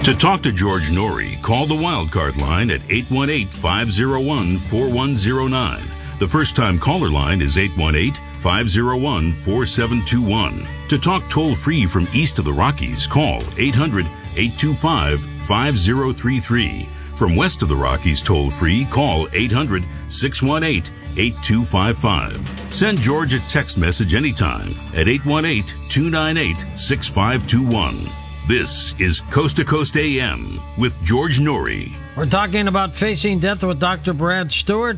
To talk to George Norrie, call the Wildcard line at 818-501-4109. The first-time caller line is 818-501-4721. To talk toll-free from east of the Rockies, call 800-825-5033. From west of the Rockies toll-free, call 800-618-8255. Send George a text message anytime at 818-298-6521. This is Coast to Coast AM with George Norrie. We're talking about facing death with Dr. Brad Stewart.